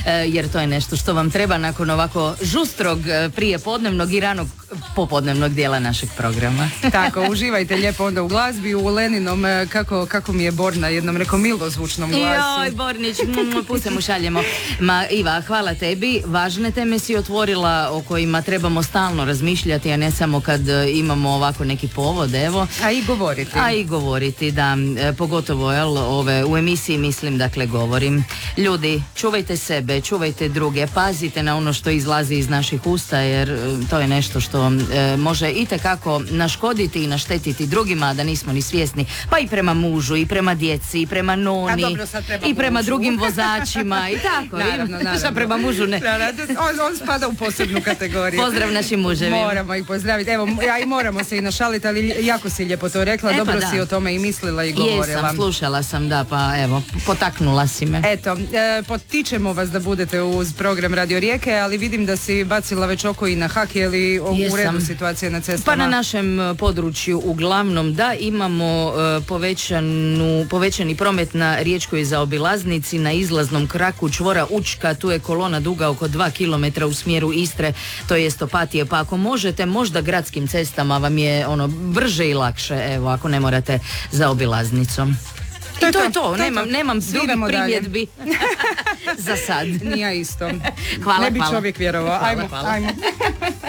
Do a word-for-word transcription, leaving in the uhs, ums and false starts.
jer to je nešto što vam treba nakon ovako žustrog prijepodnevnog i ranog popodnevnog dijela našeg programa. Tako, uživajte lijepo onda u glazbi, u Leninom, kako, kako mi je Borna jednom rekao, milozvučnom glasu. Joj, Bornić, puste mu šaljemo. Ma, Iva, hvala tebi. Važne teme si otvorila o kojima trebamo stalno razmišljati, a ne samo kad imamo ovako neki povod, evo. A i govoriti. A i govoriti, da. E, pogotovo, jel, ove, u emisiji mislim, dakle, govorim. Ljudi, čuvajte sebe, čuvajte druge, pazite na ono što izlazi iz naših usta, jer e, to je nešto što e, može itekako naškoditi i naštetiti drugima, da nismo ni svjesni. Pa i prema mužu, i prema djeci, i prema noni, dobro, prema i prema mužu. Drugim vozačima, i tako. Naravno, naravno. Šta prema mužu ne. On, on spada u posebnu kategoriju. Pozdrav našim muževima. Moramo ih pozdraviti. Evo, ja i moramo se i našaliti, ali jako si lijepo to rekla, e, dobro pa si o tome i mislila i govorila. Jesam, slušala sam, da, pa evo, potaknula si me. Eto, e, potičemo vas da budete uz program Radio Rijeke, ali vidim da si bacila već oko i na hak, je li u redu situacija na cestama? Pa na našem području uglavnom da, imamo uh, povećanu, povećani promet na riječkoj zaobilaznici, na izlaznom kraku čvora Učka, tu je kolona duga oko dva kilometra u smjeru Istre, to jest Opatije, pa ako možete, možda gradskim cestama vam je ono brže i lakše, evo, ako ne morate zaobilaznicom. I to je to, to, nemam, nemam drugih primjedbi za sad. Nije isto. Hvala, ne bi hvala. čovjek vjerovao. Hvala, ajmo, hvala. ajmo.